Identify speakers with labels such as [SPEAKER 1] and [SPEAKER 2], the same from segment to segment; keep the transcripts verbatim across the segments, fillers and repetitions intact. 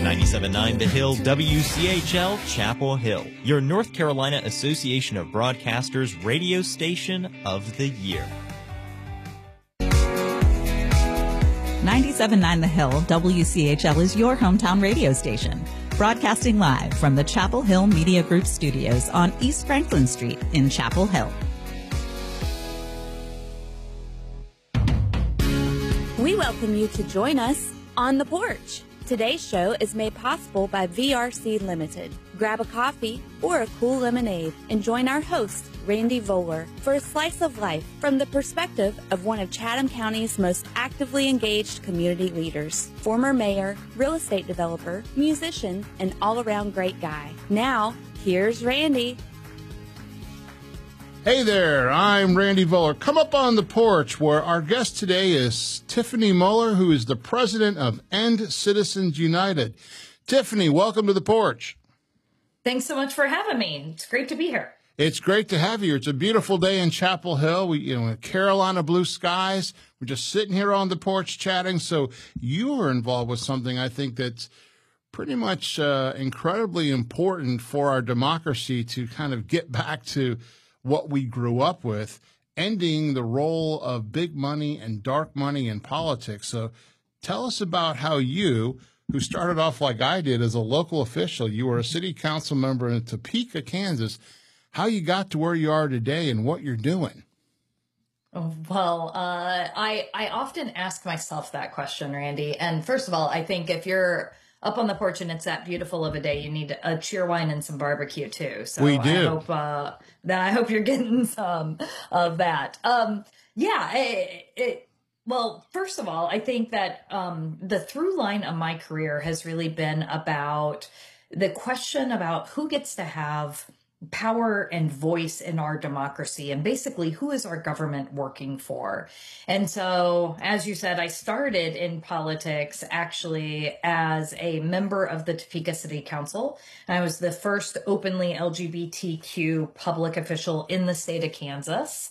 [SPEAKER 1] ninety-seven point nine The Hill, W C H L, Chapel Hill, your North Carolina Association of Broadcasters radio station of the year.
[SPEAKER 2] ninety-seven point nine The Hill, W C H L is your hometown radio station, broadcasting live from the Chapel Hill Media Group studios on East Franklin Street in Chapel Hill.
[SPEAKER 3] We welcome you to join us on the porch. Today's show is made possible by V R C Limited. Grab a coffee or a cool lemonade and join our host, Randy Voller, for a slice of life from the perspective of one of Chatham County's most actively engaged community leaders, former mayor, real estate developer, musician, and all-around great guy. Now, here's Randy.
[SPEAKER 4] Hey there, I'm Randy Voller. Come up on the porch where our guest today is Tiffany Muller, who is the president of End Citizens United. Tiffany, welcome to the porch.
[SPEAKER 5] Thanks so much for having me. It's great to be here.
[SPEAKER 4] It's great to have you. It's a beautiful day in Chapel Hill. We, you know, Carolina blue skies. We're just sitting here on the porch chatting. So you are involved with something I think that's pretty much uh, incredibly important for our democracy to kind of get back to what we grew up with, ending the role of big money and dark money in politics. So tell us about how you, who started off like I did as a local official, you were a city council member in Topeka, Kansas, how you got to where you are today and what you're doing.
[SPEAKER 5] Well, uh, I, I often ask myself that question, Randy. And first of all, I think if you're up on the porch and it's that beautiful of a day, you need a cheer wine and some barbecue too. So
[SPEAKER 4] we do.
[SPEAKER 5] I hope uh, that I hope you're getting some of that. Um, yeah. It, it, well, first of all, I think that um, the through line of my career has really been about the question about who gets to have power and voice in our democracy, and basically who is our government working for. And so, as you said, I started in politics actually as a member of the Topeka City Council. I was the first openly L G B T Q public official in the state of Kansas.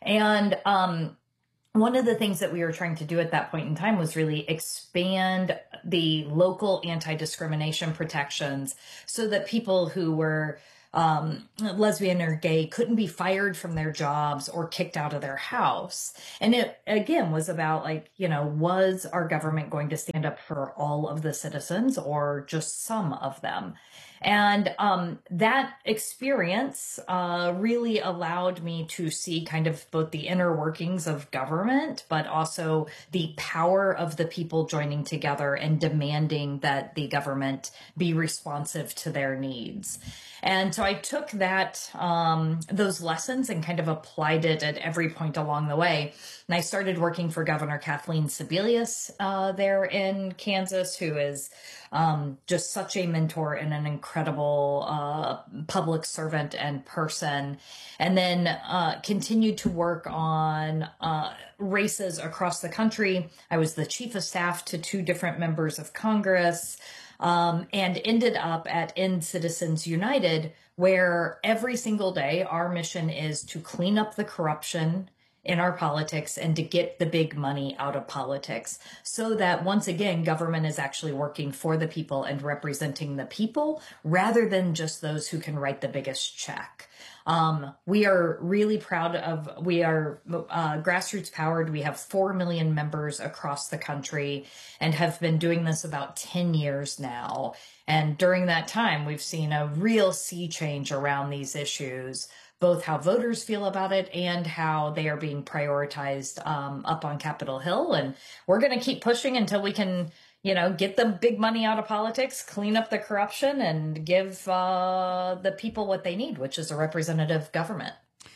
[SPEAKER 5] And um, one of the things that we were trying to do at that point in time was really expand the local anti-discrimination protections so that people who were Um, lesbian or gay couldn't be fired from their jobs or kicked out of their house. And it, again, was about like, you know, was our government going to stand up for all of the citizens or just some of them? And um, that experience uh, really allowed me to see kind of both the inner workings of government, but also the power of the people joining together and demanding that the government be responsive to their needs. And so I took that, um, those lessons and kind of applied it at every point along the way. And I started working for Governor Kathleen Sebelius uh, there in Kansas, who is um, just such a mentor and an incredible uh, public servant and person. And then uh, continued to work on uh, races across the country. I was the chief of staff to two different members of Congress. Um, and ended up at End Citizens United, where every single day our mission is to clean up the corruption in our politics and to get the big money out of politics so that once again, government is actually working for the people and representing the people rather than just those who can write the biggest check. Um, we are really proud of, we are uh, grassroots powered. We have four million members across the country and have been doing this about ten years now. And during that time, we've seen a real sea change around these issues, both how voters feel about it and how they are being prioritized um, up on Capitol Hill. And we're going to keep pushing until we can, you know, get the big money out of politics, clean up the corruption, and give uh, the people what they need, which is a representative government.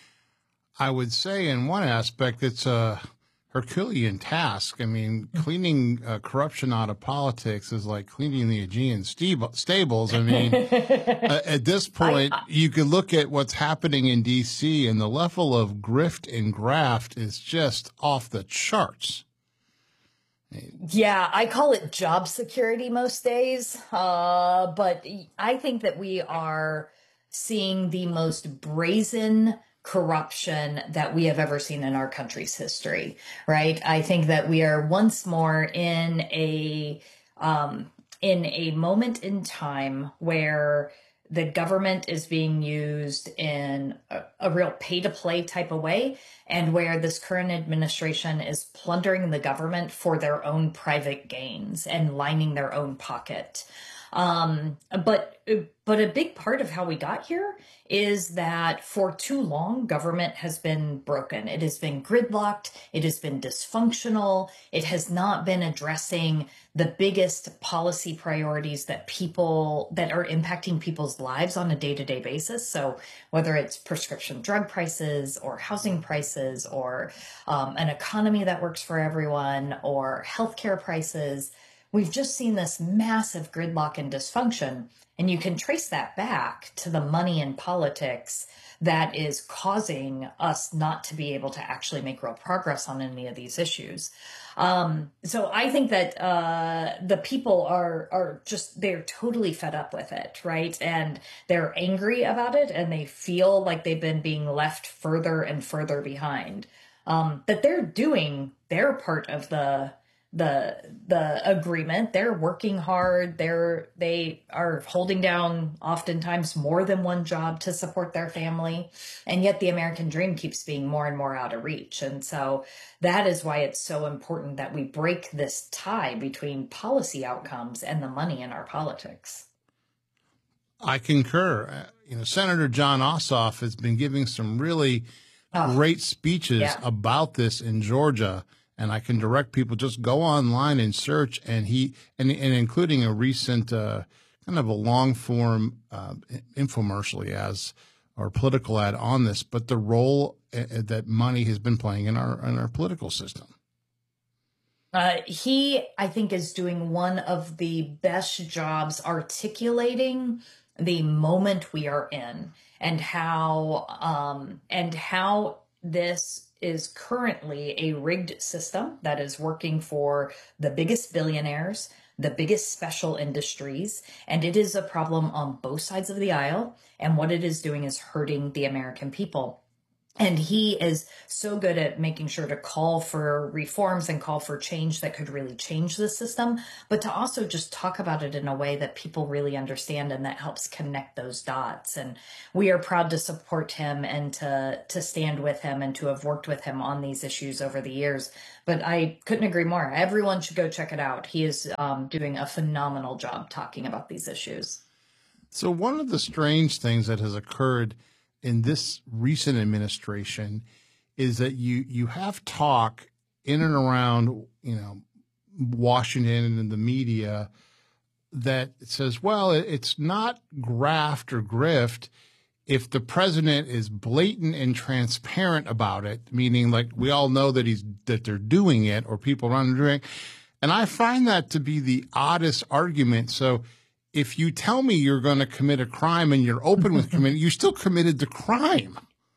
[SPEAKER 4] I would say in one aspect, it's a Herculean task. I mean, cleaning uh, corruption out of politics is like cleaning the Aegean stables. I mean, uh, at this point, I, you could look at what's happening in D C and the level of grift and graft is just off the charts.
[SPEAKER 5] Yeah, I call it job security most days. Uh, but I think that we are seeing the most brazen corruption that we have ever seen in our country's history, right? I think that we are once more in a, um, in a moment in time where the government is being used in a, a real pay-to-play type of way, and where this current administration is plundering the government for their own private gains and lining their own pocket. Um, but but a big part of how we got here is that for too long, government has been broken. It has been gridlocked. It has been dysfunctional. It has not been addressing the biggest policy priorities that people that are impacting people's lives on a day-to-day basis. So whether it's prescription drug prices or housing prices or um, an economy that works for everyone or healthcare prices, we've just seen this massive gridlock and dysfunction. And you can trace that back to the money in politics that is causing us not to be able to actually make real progress on any of these issues. Um, so I think that uh, the people are are just, they're totally fed up with it, right? And they're angry about it, and they feel like they've been being left further and further behind. Um, that they're doing their part of the the the agreement. They're working hard. They're they are holding down oftentimes more than one job to support their family, and yet the American dream keeps being more and more out of reach. And so that is why it's so important that we break this tie between policy outcomes and the money in our politics.
[SPEAKER 4] I concur. Uh, you know, Senator Jon Ossoff has been giving some really oh, great speeches yeah. about this in Georgia. And I can direct people, just go online and search, and he, and, and including a recent uh, kind of a long form uh, infomercial he has, or political ad on this, but the role uh, that money has been playing in our in our political system.
[SPEAKER 5] Uh, he, I think, is doing one of the best jobs articulating the moment we are in, and how um, and how this is currently a rigged system that is working for the biggest billionaires, the biggest special industries, and it is a problem on both sides of the aisle. And what it is doing is hurting the American people. And he is so good at making sure to call for reforms and call for change that could really change the system, but to also just talk about it in a way that people really understand and that helps connect those dots. And we are proud to support him and to, to stand with him and to have worked with him on these issues over the years. But I couldn't agree more. Everyone should go check it out. He is um, doing a phenomenal job talking about these issues.
[SPEAKER 4] So one of the strange things that has occurred in this recent administration is that you you have talk in and around, you know, Washington and the media that says, well, it's not graft or grift if the president is blatant and transparent about it, meaning like we all know that he's that they're doing it, or people around doing it. And I find that to be the oddest argument. So if you tell me you're going to commit a crime and you're open with committing, you still committed the crime.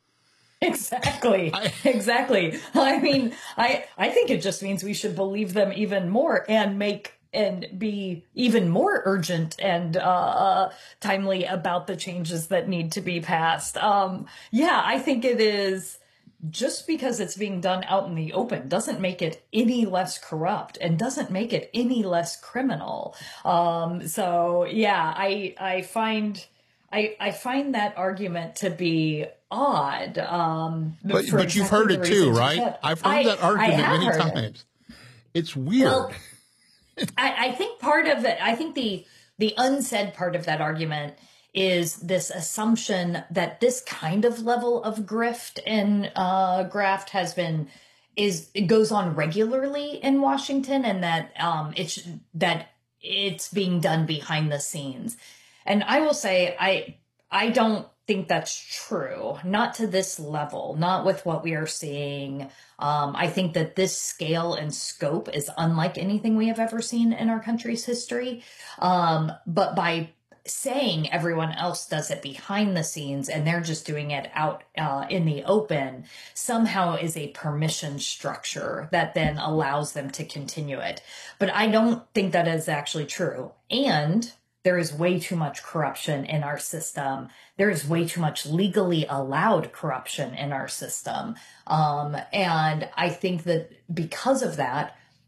[SPEAKER 5] Exactly. I, exactly. I mean, I, I think it just means we should believe them even more and make and be even more urgent and uh, timely about the changes that need to be passed. Um, yeah, I think it is. Just because it's being done out in the open doesn't make it any less corrupt and doesn't make it any less criminal. Um, so yeah, I I find I I find that argument to be odd. Um,
[SPEAKER 4] but but
[SPEAKER 5] exactly
[SPEAKER 4] you've heard it too, right? I've heard
[SPEAKER 5] I,
[SPEAKER 4] that argument many
[SPEAKER 5] heard
[SPEAKER 4] times. It. It's weird.
[SPEAKER 5] Well, I, I think part of it. I think the the unsaid part of that argument is this assumption that this kind of level of grift and uh, graft has been is it goes on regularly in Washington, and that um, it's that it's being done behind the scenes. And I will say, I I don't think that's true. Not to this level. Not with what we are seeing. Um, I think that this scale and scope is unlike anything we have ever seen in our country's history. Um, but by saying everyone else does it behind the scenes and they're just doing it out uh, in the open somehow is a permission structure that then allows them to continue it. But I don't think that is actually true. And there is way too much corruption in our system. There is way too much legally allowed corruption in our system. Um, and I think that because of that,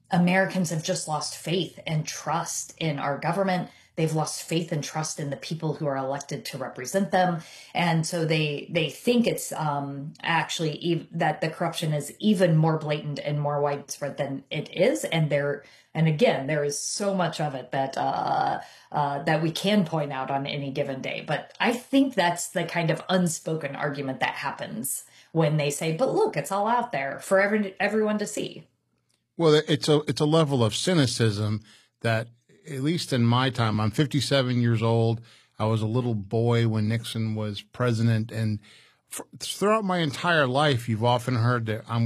[SPEAKER 5] Americans have just lost faith and trust in our government. They've lost faith and trust in the people who are elected to represent them. And so they they think it's um, actually ev- that the corruption is even more blatant and more widespread than it is. And there, and again, there is so much of it that uh, uh, that we can point out on any given day. But I think that's the kind of unspoken argument that happens when they say, but look, it's all out there for every, everyone to see.
[SPEAKER 4] Well, it's a it's a level of cynicism that, at least in my time, I'm fifty-seven years old. I was a little boy when Nixon was president, and for, throughout my entire life, you've often heard that I'm